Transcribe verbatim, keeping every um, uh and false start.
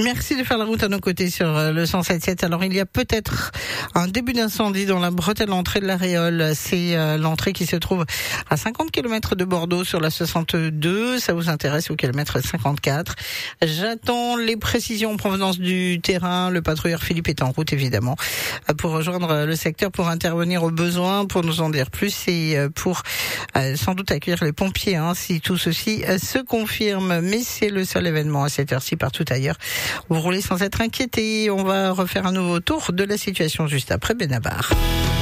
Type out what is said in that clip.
Merci de faire la route à nos côtés sur le cent sept sept. Alors, il y a peut-être un début d'incendie dans la bretelle entrée de la Réole. C'est euh, l'entrée qui se trouve à cinquante kilomètres de Bordeaux sur la soixante-deux. Ça vous intéresse au kilomètre cinquante-quatre. J'attends les précisions en provenance du terrain. Le patrouilleur Philippe est en route, évidemment, pour rejoindre le secteur, pour intervenir au besoin, pour nous en dire plus et pour euh, sans doute accueillir les pompiers, hein, si tout ceci euh, se confirme. Mais c'est le seul événement à cette heure-ci. Partout ailleurs, vous roulez sans être inquiété. On va refaire un nouveau tour de la situation juste après Benabar.